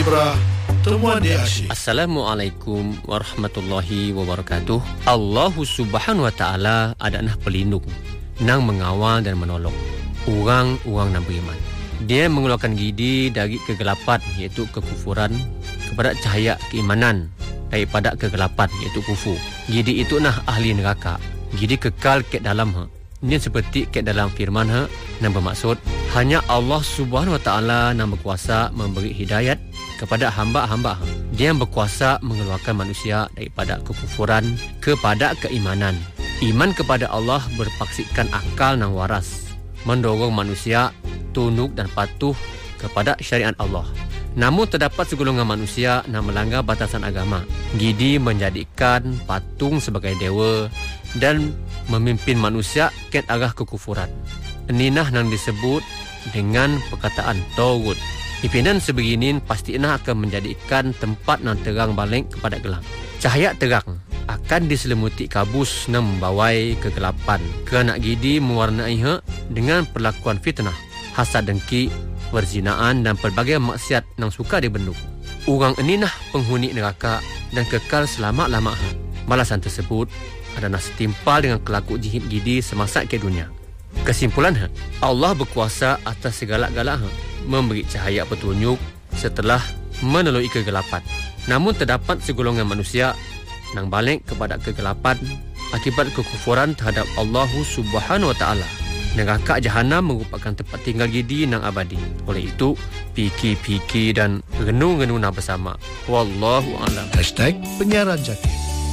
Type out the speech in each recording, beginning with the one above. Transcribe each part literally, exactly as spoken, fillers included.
Kibrah, temuan dia asyik. Assalamualaikum warahmatullahi wabarakatuh. Allah Subhanahu wa taala adalah pelindung, nang mengawal dan menolong orang-orang yang beriman. Dia mengeluarkan gidi dari kegelapan, iaitu kekufuran, kepada cahaya keimanan daripada kegelapan, iaitu kufur. Gidi itu nah ahli neraka. Gidi kekal ke dalam ha. Ini seperti ke dalam firman ha, yang bermaksud hanya Allah Subhanahu wa taala yang berkuasa memberi hidayat kepada hamba-hamba. Dia yang berkuasa mengeluarkan manusia daripada kekufuran kepada keimanan. Iman kepada Allah berpaksikan akal yang waras, mendorong manusia tunduk dan patuh kepada syariat Allah. Namun terdapat segolongan manusia yang melanggar batasan agama. Gidi menjadikan patung sebagai dewa dan memimpin manusia ke arah kekufuran. Inilah yang disebut dengan perkataan Tauhid. Pimpinan sebegini pastilah akan menjadikan tempat yang terang balik kepada gelap. Cahaya terang akan diselimuti kabus yang membawai kegelapan. Kerana gidi mewarnai dengan perlakuan fitnah, hasad dengki, perzinaan dan pelbagai maksiat yang suka dibendung. Orang inilah penghuni neraka dan kekal selama-lamanya. Balasan tersebut adalah setimpal dengan kelaku jihad gidi semasa ke dunia. Kesimpulan, Allah berkuasa atas segala-galanya, memberi cahaya petunjuk setelah melalui kegelapan. Namun terdapat segolongan manusia yang balik kepada kegelapan akibat kekufuran terhadap Allah Subhanahu wa taala. Neraka Jahanam merupakan tempat tinggal gidi yang abadi. Oleh itu, fikir-fikir dan renung-renung bersama. Wallahu a'lam. Hashtag penyiaran jati.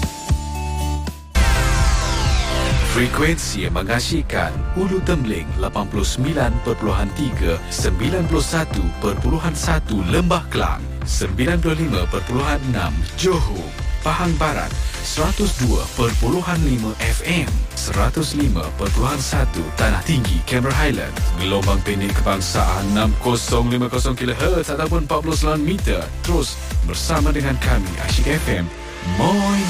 Frekuensi yang mengasyikkan Ulu Tembeling lapan puluh sembilan perpuluhan tiga, sembilan puluh satu perpuluhan satu Lembah Kelang, sembilan puluh lima perpuluhan enam Johor, Pahang Barat, seratus dua perpuluhan lima F M, seratus lima perpuluhan satu Tanah Tinggi, Cameron Highland, gelombang pendek kebangsaan enam kosong lima kosong kilohertz ataupun empat puluh sembilan meter. Terus bersama dengan kami Asyik F M. Moi